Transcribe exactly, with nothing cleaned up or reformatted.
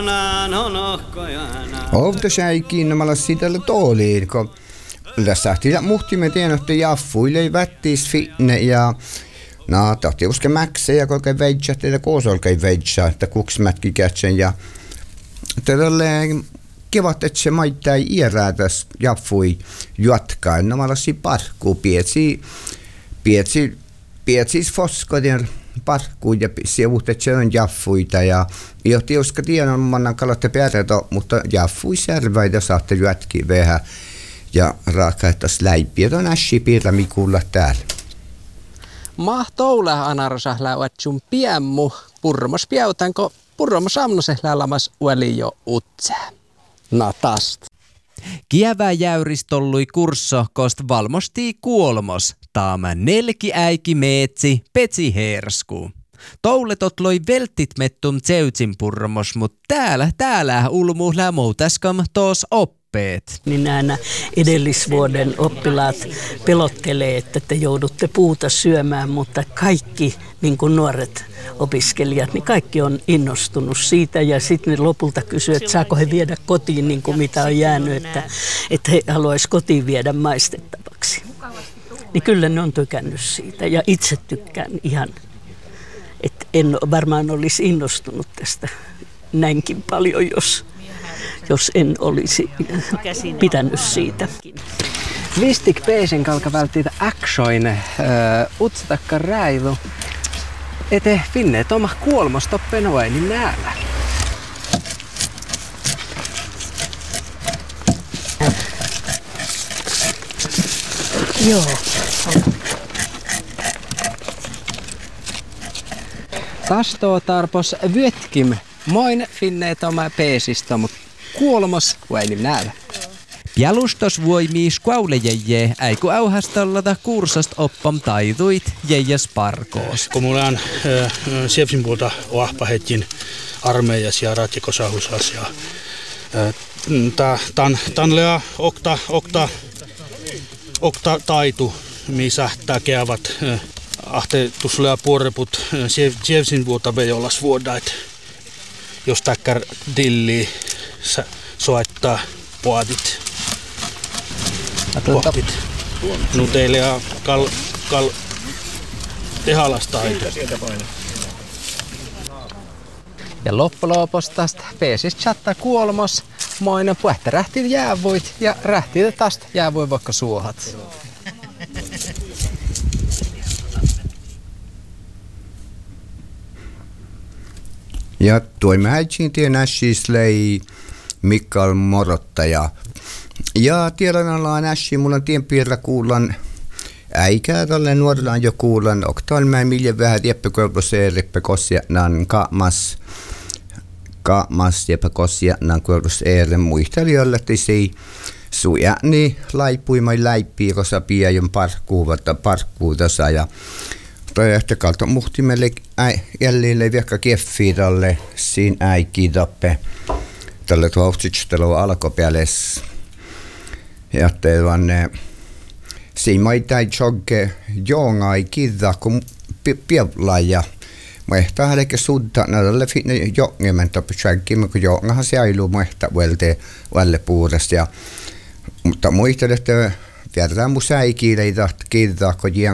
Ovta säikin nämä sitä tooliin, kun tässä muhtimme tiedä, että jaffuille vättis finne ja no, tahti uske mäksä ja kolkeen veitsät ja koosolkeen veitsä, että kuksimätki kätsen ja tälleen kivat, että se maittaa iärää tässä jaffui jatkaa. No, mä lassin parkkuu, pietsi, pietsi, pietsis foskotin parkkuun ja sievut, että se on jaffuita ja johti uska tiedon, mannan kalatte päätätä, mutta jaffui särväitä saatte jätkiä vähän ja raakaittas läipiä. Tuon ässi piirra mikulla täällä. Mahtoule anarsa läuatsun piemmu purmos piautanko purmos amnoseh lälamas ueli jo utsää. Natast. Kievä jäyristollui kursso kost valmostii kuolmos. Taama nelki äiki meetsi petsi hersku. Touletot loi veltit mettum tseutsin purmos, mut täällä, täällä ulmu lämoutäskam tos oppeet. Niin nämä edellisvuoden oppilaat pelottelee, että te joudutte puuta syömään, mutta kaikki niin kuin nuoret opiskelijat, niin kaikki on innostunut siitä ja sitten ne lopulta kysyy, että saako he viedä kotiin niin kuin mitä on jäänyt, että, että he haluaisi kotiin viedä maistettavaksi. Niin kyllä ne on tykännyt siitä ja itse tykkään ihan, että en varmaan olisi innostunut tästä näinkin paljon, jos, jos en olisi pitänyt siitä. Vistik peisen kalka välttiitä aksoine uh, utsatakka räilu. Ete finneet oma kuolmostoppen oeni näällä. Joo. Tastoo tarpos vyötkim. Moin finneet oma peesistä, mut kuolmos oeni näällä. Jalustos voimii skuaulejeje, äiku auhastallata kursast oppam taiduit jeijas parkoos. Kun mulla on äh, Siepsin puolta oahpahetjin armeijas ja ratjakosahusas ja äh, tan, tanlea okta, okta, okta taitu, missä täkeävät äh, ahtetuslea puoreput äh, Siepsin puolta vejollas vuodait, jos täkkär dilli soittaa puadit. Pohtit. No teille ja kal, kal tehalasta aita. Ja loppulopostasta peesis chatta kuolmos. Moinen puhta rähtit jäävuit ja rähtit tästä jäävui vaikka suohat. Ja tuomme häitsin tien ässislei Mikael Morottaja. Ja tiedän ollaan ässi, mulla on tien piirra kuulan äikää tälle nuorellaan jo kuulan. Oktaan mä miljen vähän tieppäkolposeerippä kossia nan kaamas. Kaamas tieppäkossia nan kolposeeri muistelijoille, että se suja niin laipuimai läippii, kosa piäjön parkkuuvalta parkkuutasa. Ja toi ehkä kalta muhtimelle jäljelle vaikka keffiä tälle siinä äikii tappe. Tälle tuohtsittelua alkopääles. Ja teidän siinä maitai jogge jongai kidda kun pievlaja. Muehtaa hälke sudda näille finne jongemen tappi joggimme kun jongahan säilyy muehtaa välte välle puudesta ja mutta muistelen että viedään musäikileitä kidda kun